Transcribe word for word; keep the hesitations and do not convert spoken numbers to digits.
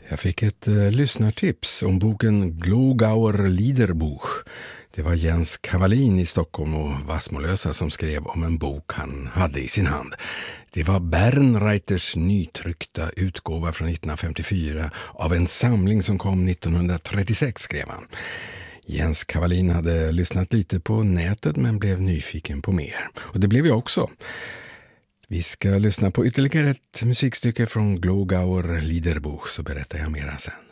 Jag fick ett eh, lyssnartips om boken Glogauer Liederbuch. Det var Jens Kavalin i Stockholm och Vassmolösa som skrev om en bok han hade i sin hand. Det var Bernreiters nytryckta utgåva från nittonhundrafemtiofyra av en samling som kom nittonhundratrettiosex, skrev han. Jens Kavalin hade lyssnat lite på nätet men blev nyfiken på mer. Och det blev jag också. Vi ska lyssna på ytterligare ett musikstycke från Glogauer Liederbuch, så berättar jag mera sen.